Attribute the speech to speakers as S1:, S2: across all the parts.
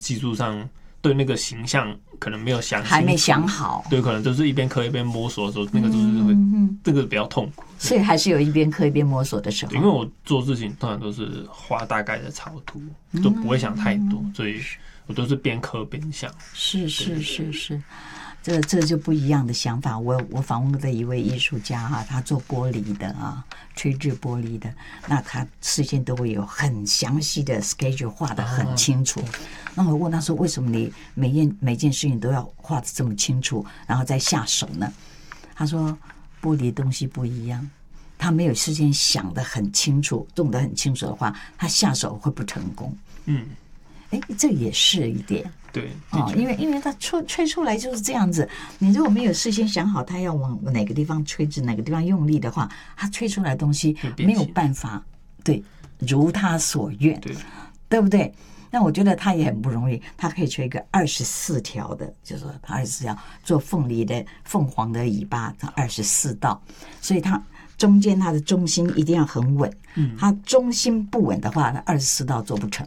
S1: 技术上对那个形象可能没有想清楚，
S2: 还没想好，
S1: 对，可能就是一边刻一边摸索的时候，那个就是会这个比较痛苦，
S2: 所以还是有一边刻一边摸索的时候。
S1: 因为我做事情通常都是画大概的草图，都不会想太多，所以我都是边刻边想。
S2: 是，这就不一样的想法。我访问过的一位艺术家哈，他做玻璃的啊，吹制玻璃的，那他事先都会有很详细的 schedule 画得很清楚。那我问他说，为什么你每件事情都要画得这么清楚，然后再下手呢？他说，玻璃的东西不一样，他没有事先想得很清楚，动得很清楚的话，他下手会不成功。这也是一点。
S1: 对
S2: 因为它吹出来就是这样子。你如果没有事先想好它要往哪个地方吹至哪个地方用力的话，它吹出来的东西没有办法对如他所愿，对不对？那我觉得他也很不容易，他可以吹一个24条的，就是说他24条做凤凰的尾巴，它24道，所以它中间它的中心一定要很稳。它中心不稳的话，它24道做不成。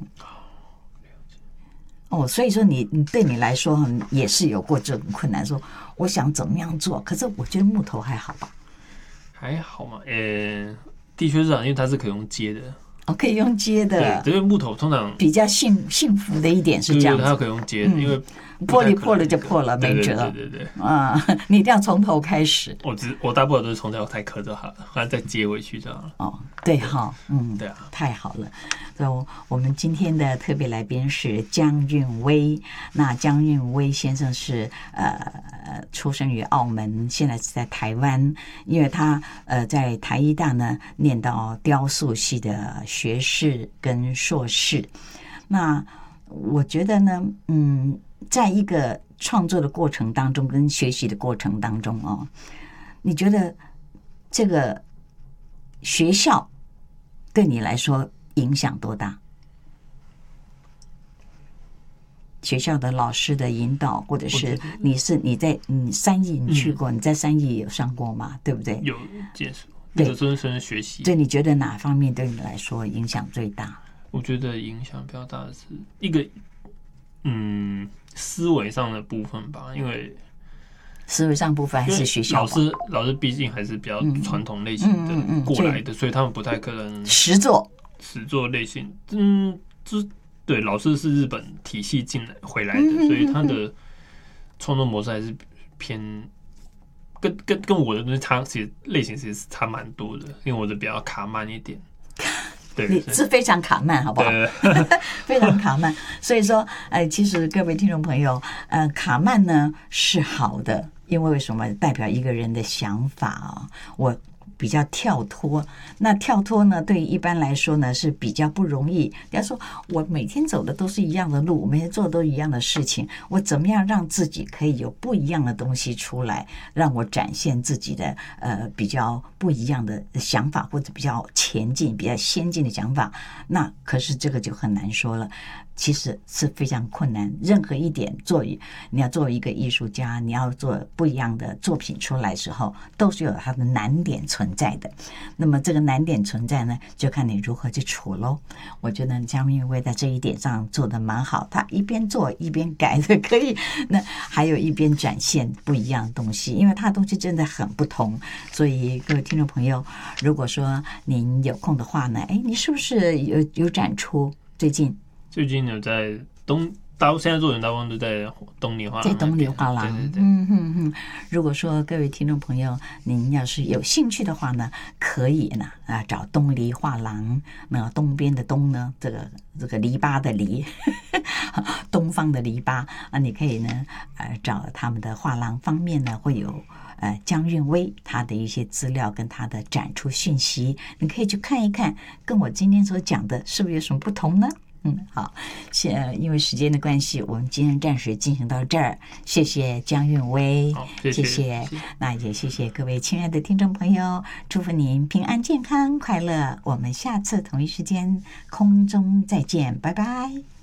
S2: 所以说你对你来说也是有过这种困难，说我想怎么样做，可是我觉得木头还好吧？
S1: 还好嘛，的确是因为它是可以用接的。
S2: 可以用接的。
S1: 对，因为木头通常
S2: 比较幸福的一点是这样子，
S1: 它可以用接的，因为
S2: 玻璃破了就破了，没辙。
S1: 对
S2: 你一定要从头开始。
S1: 我大部分都是从头开刻就好了，然后再接回去就好了。
S2: 对哈，
S1: 对啊，
S2: 太好了。所以我们今天的特别来宾是姜运威。那姜运威先生是出生于澳门，现在是在台湾，因为他在台医大呢念到雕塑系的学士跟硕士。那我觉得呢，在一个创作的过程当中跟学习的过程当中你觉得这个学校对你来说影响多大？学校的老师的引导，或者是你在三艺你去过，你在三艺有上过吗？对不对？
S1: 有接触，有真正学习。
S2: 对，你觉得哪方面对你来说影响最大？
S1: 我觉得影响比较大的是一个思维上的部分吧，因为
S2: 思维上部分还是学校
S1: 老师毕竟还是比较传统类型的过来的，所以他们不太可能实作类型。就是对，老师是日本体系回来的，所以他的创作模式还是偏跟我的东西其实类型其实是差蛮多的，因为我的比较卡慢一点。对，
S2: 你是非常卡慢，好不好？非常卡慢。所以说，其实各位听众朋友，卡慢呢是好的，因为什么？代表一个人的想法我比较跳脱，那跳脱呢，对一般来说呢是比较不容易。比方说，我每天走的都是一样的路，每天做的都一样的事情，我怎么样让自己可以有不一样的东西出来，让我展现自己的比较不一样的想法，或者比较前进、比较先进的想法？那可是这个就很难说了。其实是非常困难，任何一点你要作为一个艺术家，你要做不一样的作品出来的时候，都是有它的难点存在的。那么这个难点存在呢，就看你如何去处咯。我觉得姜运威在这一点上做得蛮好，他一边做一边改的可以，那还有一边展现不一样的东西，因为他的东西真的很不同。所以各位听众朋友，如果说您有空的话呢，你是不是有展出？最近有在现在做人大部分都在东尼画廊， 在东尼画廊。对。如果说各位听众朋友，您要是有兴趣的话呢，可以呢找东篱画廊。那东边的东呢，这个篱笆的篱，东方的篱笆你可以呢找他们的画廊方面呢会有姜运威他的一些资料跟他的展出讯息，你可以去看一看，跟我今天所讲的是不是有什么不同呢？好，因为时间的关系，我们今天暂时进行到这儿。谢谢姜运威，谢谢。那也谢谢各位亲爱的听众朋友，祝福您平安、健康、快乐。我们下次同一时间空中再见，拜拜。